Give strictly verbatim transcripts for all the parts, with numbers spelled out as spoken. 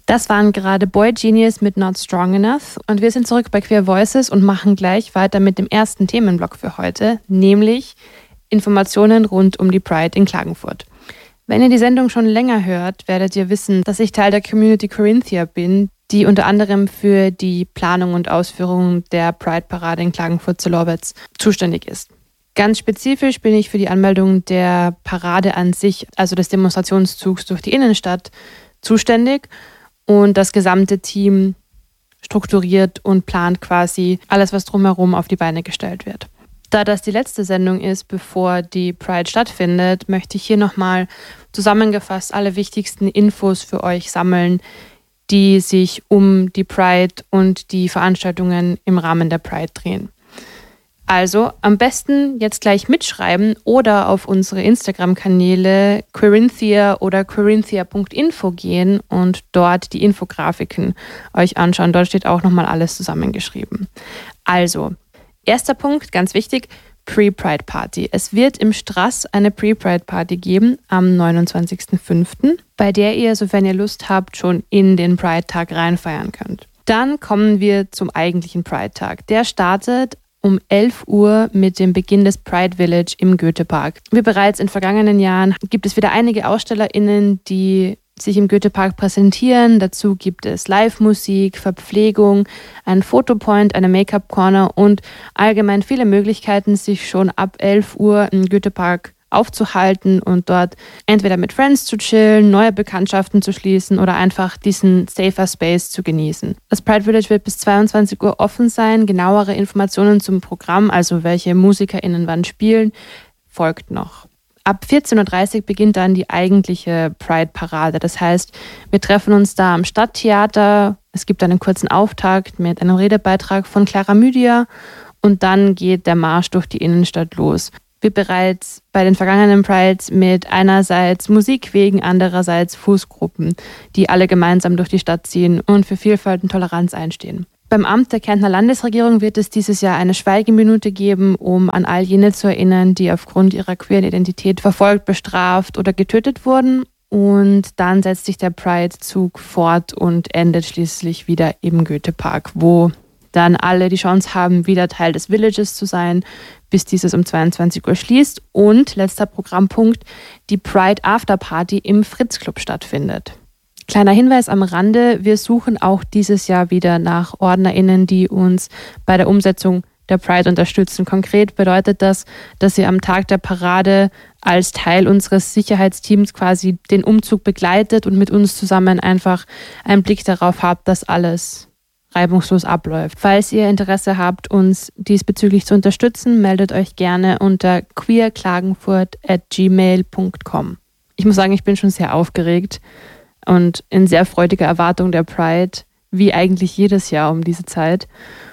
Das waren gerade Boy Genius mit Not Strong Enough und wir sind zurück bei Queer Voices und machen gleich weiter mit dem ersten Themenblock für heute, nämlich Informationen rund um die Pride in Klagenfurt. Wenn ihr die Sendung schon länger hört, werdet ihr wissen, dass ich Teil der Community Corinthia bin, die unter anderem für die Planung und Ausführung der Pride-Parade in Klagenfurt-Zellowitz zuständig ist. Ganz spezifisch bin ich für die Anmeldung der Parade an sich, also des Demonstrationszugs durch die Innenstadt, zuständig. Und das gesamte Team strukturiert und plant quasi alles, was drumherum auf die Beine gestellt wird. Da das die letzte Sendung ist, bevor die Pride stattfindet, möchte ich hier nochmal zusammengefasst alle wichtigsten Infos für euch sammeln, die sich um die Pride und die Veranstaltungen im Rahmen der Pride drehen. Also am besten jetzt gleich mitschreiben oder auf unsere Instagram-Kanäle Corinthia oder corinthia punkt info gehen und dort die Infografiken euch anschauen. Dort steht auch nochmal alles zusammengeschrieben. Also, erster Punkt, ganz wichtig, Pre-Pride-Party. Es wird im Strass eine Pre-Pride-Party geben am neunundzwanzigsten fünften, bei der ihr, sofern ihr Lust habt, schon in den Pride-Tag reinfeiern könnt. Dann kommen wir zum eigentlichen Pride-Tag. Der startet um elf Uhr mit dem Beginn des Pride Village im Goethepark. Wie bereits in vergangenen Jahren gibt es wieder einige AusstellerInnen, die sich im Goethepark präsentieren. Dazu gibt es Live-Musik, Verpflegung, einen Fotopoint, eine Make-up-Corner und allgemein viele Möglichkeiten, sich schon ab elf Uhr im Goethepark aufzuhalten und dort entweder mit Friends zu chillen, neue Bekanntschaften zu schließen oder einfach diesen safer Space zu genießen. Das Pride Village wird bis zweiundzwanzig Uhr offen sein. Genauere Informationen zum Programm, also welche MusikerInnen wann spielen, folgt noch. Ab vierzehn Uhr dreißig beginnt dann die eigentliche Pride-Parade. Das heißt, wir treffen uns da am Stadttheater. Es gibt einen kurzen Auftakt mit einem Redebeitrag von Clara Mydia und dann geht der Marsch durch die Innenstadt los. Wie bereits bei den vergangenen Prides mit einerseits Musikwegen, andererseits Fußgruppen, die alle gemeinsam durch die Stadt ziehen und für Vielfalt und Toleranz einstehen. Beim Amt der Kärntner Landesregierung wird es dieses Jahr eine Schweigeminute geben, um an all jene zu erinnern, die aufgrund ihrer queeren Identität verfolgt, bestraft oder getötet wurden. Und dann setzt sich der Pride-Zug fort und endet schließlich wieder im Goethepark, wo dann alle die Chance haben, wieder Teil des Villages zu sein, bis dieses um zweiundzwanzig Uhr schließt. Und letzter Programmpunkt, die Pride Afterparty im Fritz-Club stattfindet. Kleiner Hinweis am Rande, wir suchen auch dieses Jahr wieder nach OrdnerInnen, die uns bei der Umsetzung der Pride unterstützen. Konkret bedeutet das, dass ihr am Tag der Parade als Teil unseres Sicherheitsteams quasi den Umzug begleitet und mit uns zusammen einfach einen Blick darauf habt, dass alles reibungslos abläuft. Falls ihr Interesse habt, uns diesbezüglich zu unterstützen, meldet euch gerne unter queerklagenfurt at gmail punkt com. Ich muss sagen, ich bin schon sehr aufgeregt und in sehr freudiger Erwartung der Pride, wie eigentlich jedes Jahr um diese Zeit.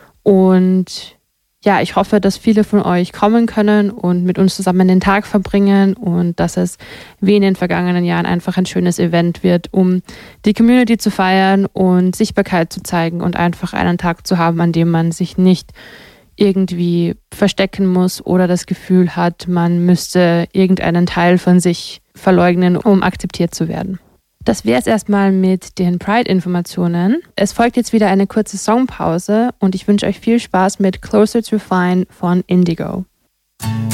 Und ja, ich hoffe, dass viele von euch kommen können und mit uns zusammen den Tag verbringen und dass es wie in den vergangenen Jahren einfach ein schönes Event wird, um die Community zu feiern und Sichtbarkeit zu zeigen und einfach einen Tag zu haben, an dem man sich nicht irgendwie verstecken muss oder das Gefühl hat, man müsste irgendeinen Teil von sich verleugnen, um akzeptiert zu werden. Das wäre es erstmal mit den Pride-Informationen. Es folgt jetzt wieder eine kurze Songpause und ich wünsche euch viel Spaß mit Closer to Fine von Indigo.